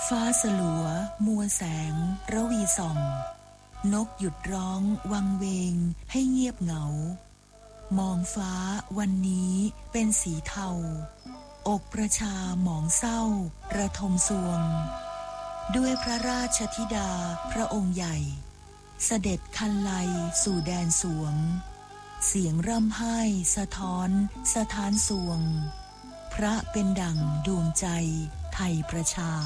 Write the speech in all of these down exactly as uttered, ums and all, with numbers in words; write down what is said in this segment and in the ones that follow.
ฟ้าสลัวมัวแสงระวีส่องนกหยุดร้องวังเวงให้เงียบเหงามองฟ้าวันนี้เป็นสีเทาอกประชาหมองเศร้าระทมสวงด้วยพระราชธิดาพระองค์ใหญ่เสด็จคันไลสู่แดนสวงเสียงร่ำไห้สะท้อนสะท้านสวงพระเป็นดั่งดวงใจไทยประชา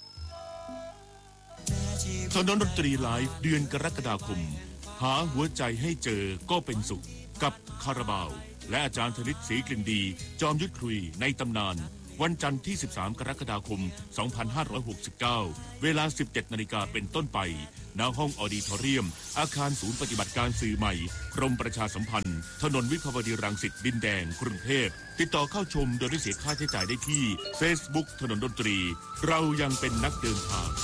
ถนนดนตรีไลฟ์เดือนกรกฎาคมหาหัวใจให้เจอก็เป็นสุขกับคาราบาวและอาจารย์ธนิตศรีกลิ่นดีจอมยุทธคุยในตำนานวันจันทร์ที่สิบสามกรกฎาคมสองพันห้าร้อยหกสิบเก้าเวลา สิบเจ็ดนาฬิกาเป็นต้นไปณห้องออดิทอเรียมอาคารศูนย์ปฏิบัติการสื่อใหม่กรมประชาสัมพันธ์ถนนวิภาวดีรังสิตดินแดงกรุงเทพติดต่อเข้าชมโดยไม่เสียค่าใช้จ่ายได้ที่ Facebook ถนนดนตรีเรายังเป็นนักเดินทาง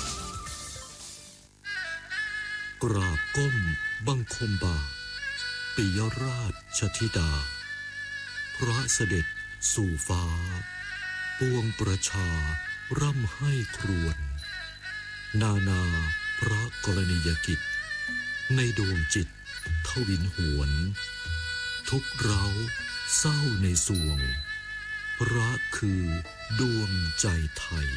กราบก้มบังคมบาทปิยราชธิดาพระเสด็จสู่ฟ้าปวงประชาร่ำให้ครวญนานาพระกรณียกิจในดวงจิตทวินหวนทุกเร้าเศร้าในสวงพระคือดวงใจไทย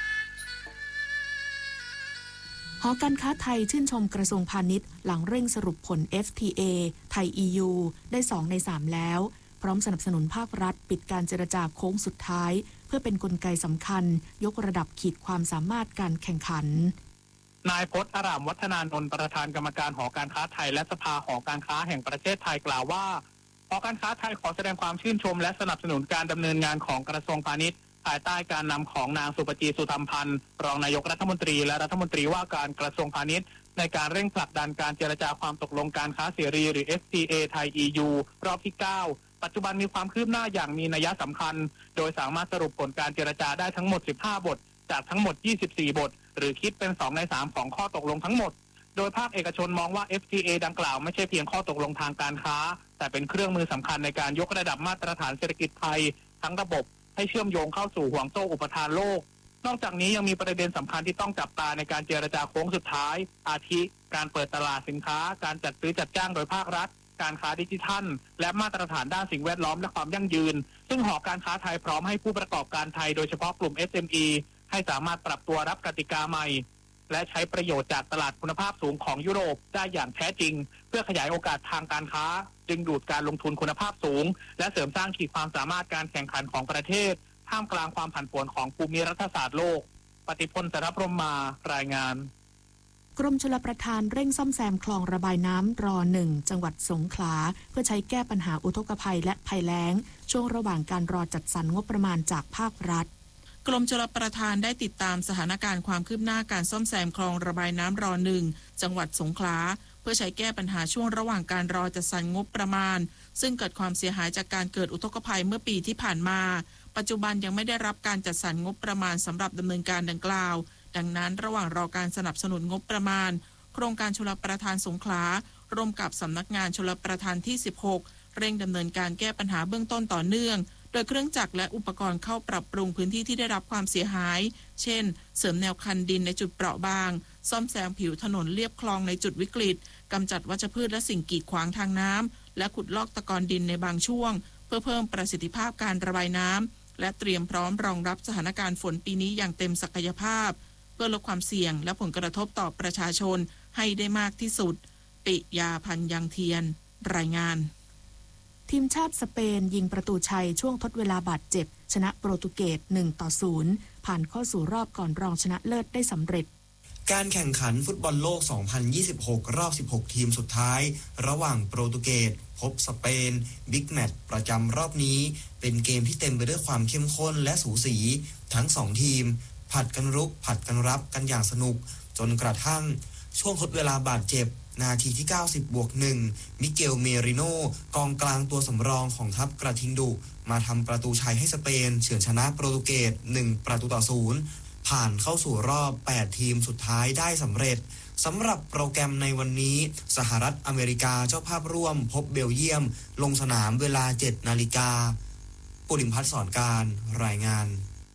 หอการค้าไทยชื่นชมกระทรวงพาณิชย์หลังเร่งสรุปผล เอฟ ที เอ ไทย อี ยู ได้สองในสามแล้วพร้อมสนับสนุนภาครัฐปิดการเจรจาโค้งสุดท้ายเพื่อเป็นกลไกสำคัญยกระดับขีดความสามารถการแข่งขันนายพจน์อารามวัฒนานนท์ประธานกรรมการหอการค้าไทยและสภาหอการค้าแห่งประเทศไทยกล่าวว่าหอการค้าไทยขอแสดงความชื่นชมและสนับสนุนการดำเนินงานของกระทรวงพาณิชย์ภายใต้การนำของนางสุปจีสุธรรมพันธ์รองนายกรัฐมนตรีและรัฐมนตรีว่าการกระทรวงพาณิชย์ในการเร่งผลักดันการเจรจาความตกลงการค้าเสรีหรือ เอฟ ที เอ ไทย อี ยู รอบที่เก้าปัจจุบันมีความคืบหน้าอย่างมีนัยสำคัญโดยสามารถสรุปผลการเจรจาได้ทั้งหมดสิบห้าบทจากทั้งหมดยี่สิบสี่บทหรือคิดเป็นสองในสามของข้อตกลงทั้งหมดโดยภาคเอกชนมองว่า เอฟ ที เอ ดังกล่าวไม่ใช่เพียงข้อตกลงทางการค้าแต่เป็นเครื่องมือสำคัญในการยกระดับมาตรฐานเศรษฐกิจไทยทั้งระบบให้เชื่อมโยงเข้าสู่ห่วงโซ่อุปทานโลกนอกจากนี้ยังมีประเด็นสำคัญที่ต้องจับตาในการเจรจาโค้งสุดท้ายอาทิการเปิดตลาดสินค้าการจัดซื้อจัดจ้างโดยภาครัฐการค้าดิจิทัลและมาตรฐานด้านสิ่งแวดล้อมและความยั่งยืนซึ่งหอการค้าไทยพร้อมให้ผู้ประกอบการไทยโดยเฉพาะกลุ่ม เอส เอ็ม อี ให้สามารถปรับตัวรับกติกาใหม่และใช้ประโยชน์จากตลาดคุณภาพสูงของยุโรปได้อย่างแท้จริงเพื่อขยายโอกาสทางการค้าดึงดูดการลงทุนคุณภาพสูงและเสริมสร้างขีดความสามารถการแข่งขันของประเทศท่ามกลางความผันผวนของภูมิรัฐศาสตร์โลกปฏิพลสรพรหมมารายงานกรมชลประทานเร่งซ่อมแซมคลองระบายน้ำรอหนึ่งจังหวัดสงขลาเพื่อใช้แก้ปัญหาอุทกภัยและภัยแล้งช่วงระหว่างการรอจัดสรรงบประมาณจากภาครัฐกรมชลประทานได้ติดตามสถานการณ์ความคืบหน้าการซ่อมแซมคลองระบายน้ำรอหนึ่งจังหวัดสงขลาเพื่อใช้แก้ปัญหาช่วงระหว่างการรอจัดสรรงบประมาณซึ่งเกิดความเสียหายจากการเกิดอุทกภัยเมื่อปีที่ผ่านมาปัจจุบันยังไม่ได้รับการจัดสรรงบประมาณสำหรับดำเนินการดังกล่าวดังนั้นระหว่างรอการสนับสนุนงบประมาณโครงการชลประทานสงขลาร่วมกับสำนักงานชลประทานที่สิบหกเร่งดำเนินการแก้ปัญหาเบื้องต้นต่อเนื่องโดยเครื่องจักรและอุปกรณ์เข้าปรับปรุงพื้นที่ที่ได้รับความเสียหายเช่นเสริมแนวคันดินในจุดเปราะบางซ่อมแซมผิวถนนเลียบคลองในจุดวิกฤตกำจัดวัชพืชและสิ่งกีดขวางทางน้ำและขุดลอกตะกอนดินในบางช่วงเพื่อเพิ่มประสิทธิภาพการระบายน้ำและเตรียมพร้อมรองรับสถานการณ์ฝนปีนี้อย่างเต็มศักยภาพเพื่อลดความเสี่ยงและผลกระทบต่อประชาชนให้ได้มากที่สุดปิยาพันธ์ยังเทียนรายงานทีมชาติสเปนยิงประตูชัยช่วงทดเวลาบาดเจ็บชนะโปรตุเกสหนึ่งต่อศูนย์ผ่านเข้าสู่รอบก่อนรองชนะเลิศได้สำเร็จการแข่งขันฟุตบอลโลกสองพันยี่สิบหกรอบสิบหกทีมสุดท้ายระหว่างโปรตุเกสพบสเปนบิ๊กแมตช์ประจำรอบนี้เป็นเกมที่เต็มไปด้วยความเข้มข้นและสูสีทั้งสองทีมผัดกันรุกผัดกันรับกันอย่างสนุกจนกระทั่งช่วงทดเวลาบาดเจ็บนาทีที่เก้าสิบบวกหนึ่งมิเกลเมริโนกองกลางตัวสำรองของทัพกระทิงดุมาทำประตูชัยให้สเปนเฉือนชนะโปรตุเกสหนึ่งประตูต่อศูนย์ผ่านเข้าสู่รอบแปดทีมสุดท้ายได้สำเร็จสำหรับโปรแกรมในวันนี้สหรัฐอเมริกาเจ้าภาพร่วมพบเบลเยียมลงสนามเวลา เจ็ดนาฬิกาปุริมพัฒน์สอนการรายงาน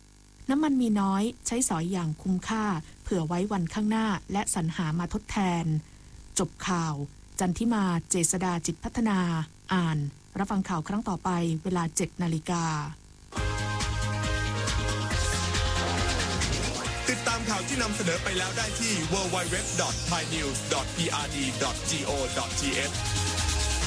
น้ำมันมีน้อยใช้สอยอย่างคุ้มค่าเผื่อไว้วันข้างหน้าและสรรหามาทดแทนจบข่าวจันทิมาเจษดาจิตพัฒนาอ่านรับฟังข่าวครั้งต่อไปเวลา เจ็ดนาฬิกาติดตามข่าวที่นำเสนอไปแล้วได้ที่ ดับเบิลยู ดับเบิลยู ดับเบิลยู ดอท ไทยนิวส์ ดอท พี อาร์ ดี ดอท จี โอ ดอท ที เอช